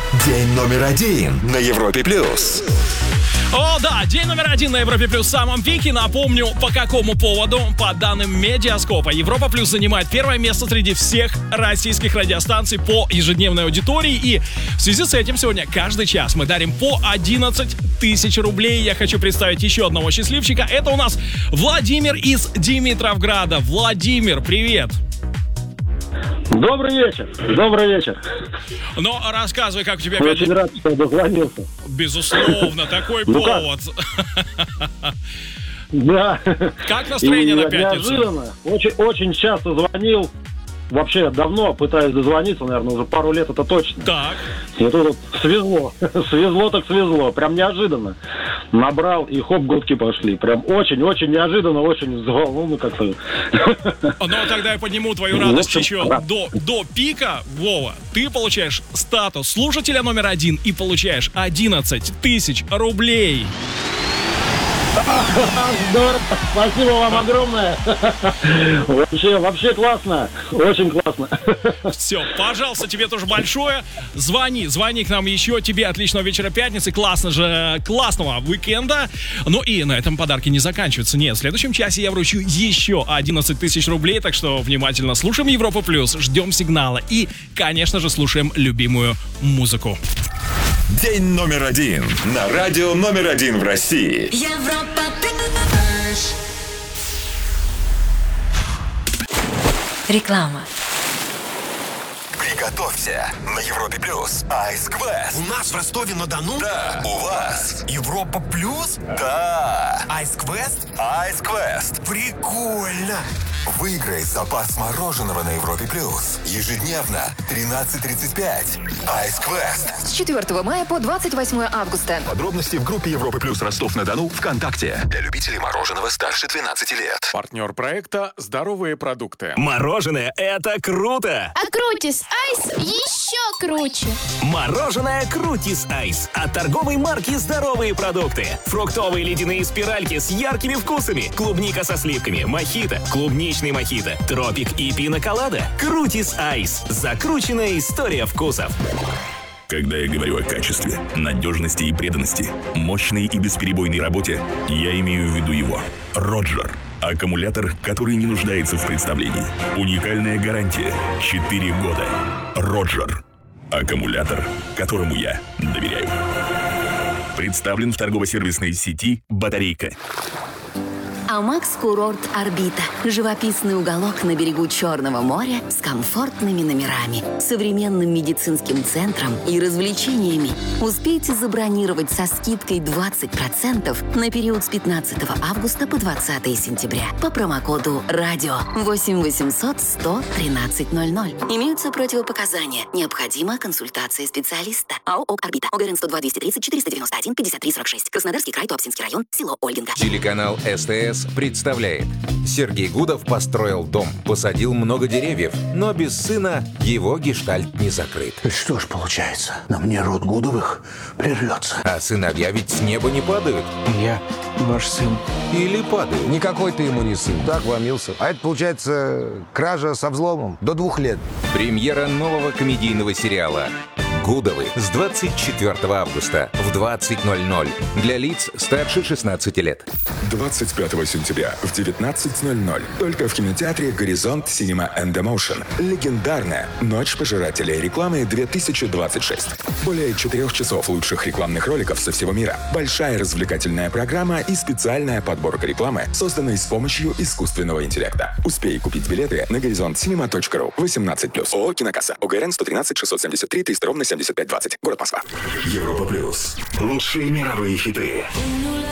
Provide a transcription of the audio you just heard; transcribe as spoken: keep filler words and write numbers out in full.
День номер один на Европе плюс. О, да, день номер один на Европе Плюс в самом пике. Напомню, по какому поводу. По данным Медиаскопа, Европа Плюс занимает первое место среди всех российских радиостанций по ежедневной аудитории. И в связи с этим сегодня каждый час мы дарим по одиннадцать тысяч рублей. Я хочу представить еще одного счастливчика. Это у нас Владимир из Димитровграда. Владимир, привет. Добрый вечер, добрый вечер. Ну, рассказывай, как у тебя... Очень опять... рад, что дозвонился. Безусловно, такой Ну повод. Да. Как настроение на пятницу? Неожиданно. Очень, очень часто звонил. Вообще давно пытаюсь дозвониться, наверное, уже пару лет, это точно. Так. И тут вот свезло. Свезло так свезло. Прям неожиданно. Набрал, и хоп, гудки пошли. Прям очень-очень неожиданно, очень взволнованно как-то. Ну, тогда я подниму твою радость общем, еще да. до, до пика. Вова, ты получаешь статус слушателя номер один и получаешь одиннадцать тысяч рублей. Здорово, спасибо вам огромное. Вообще, вообще классно, очень классно. Все, пожалуйста, тебе тоже большое. Звони, звони к нам еще. Тебе отличного вечера пятницы, классно же, классного уикенда. Ну и на этом подарки не заканчиваются. Нет, в следующем часе я вручу еще одиннадцать тысяч рублей, так что внимательно слушаем Европу Плюс, ждем сигнала и, конечно же, слушаем любимую музыку. День номер один на радио номер один в России. Европа плюс. Реклама. Приготовься, на Европе плюс Ice Quest. У нас в Ростове-на-Дону? Да, у вас. Европа плюс? Да. Ice Quest? Ice Quest. Прикольно! Выиграй запас мороженого на Европе плюс. Ежедневно тринадцать тридцать пять. Ice Quest. С четвёртого мая по двадцать восьмое августа. Подробности в группе Европы плюс Ростов-на-Дону ВКонтакте. Для любителей мороженого старше двенадцати лет. Партнер проекта «Здоровые продукты». Мороженое – это круто! А Крутис Айс еще круче. Мороженое Крутис Айс от торговой марки «Здоровые продукты». Фруктовые ледяные спиральки с яркими вкусами. Клубника со сливками, мохито, клубничный мохито, тропик и пина-колада. Крутис Айс. Закрученная история вкусов. Когда я говорю о качестве, надежности и преданности, мощной и бесперебойной работе, я имею в виду его. Роджер. Аккумулятор, который не нуждается в представлении. Уникальная гарантия. четыре года. Роджер. Аккумулятор, которому я доверяю. Представлен в торгово-сервисной сети «Батарейка». Амакс Курорт Орбита. Живописный уголок на берегу Черного моря с комфортными номерами, современным медицинским центром и развлечениями. Успейте забронировать со скидкой двадцать процентов на период с пятнадцатого августа по двадцатое сентября по промокоду «Радио» восемь восемьсот сто тринадцать ноль ноль. Имеются противопоказания. Необходима консультация специалиста. АО «Орбита». ОГРН сто два двести тридцать четыреста девяносто один пятьдесят три сорок шесть. Краснодарский край, Туапсинский район, село Ольгинка. Телеканал СТС представляет. Сергей Гудов построил дом, посадил много деревьев, но без сына его гештальт не закрыт. Что ж получается, на мне род Гудовых прервется. А сыновья ведь с неба не падают. Я ваш сын. Или падают. Никакой ты ему не сын. Так вломился. А это, получается, кража со взломом до двух лет. Премьера нового комедийного сериала «Гудовы» с двадцать четвёртого августа в двадцать ноль ноль для лиц старше шестнадцати лет. двадцать пятого сентября в девятнадцать ноль ноль. Только в кинотеатре «Горизонт Cinema and Emotion». Легендарная «Ночь пожирателей рекламы две тысячи двадцать шесть». Более четырех часов лучших рекламных роликов со всего мира. Большая развлекательная программа и специальная подборка рекламы, созданная с помощью искусственного интеллекта. Успей купить билеты на горизонт синема точка ру. восемнадцать плюс. ООО «Кинокасса». ОГРН сто тринадцать шестьсот семьдесят три триста ровно семьдесят пять двадцать. Город Москва. Европа плюс. Лучшие мировые хиты.